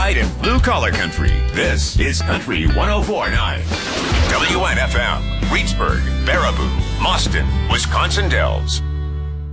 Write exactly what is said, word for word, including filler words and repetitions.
night in blue-collar country. This is Country one oh four point nine. W N F M, Reedsburg, Baraboo, Mauston, Wisconsin Dells.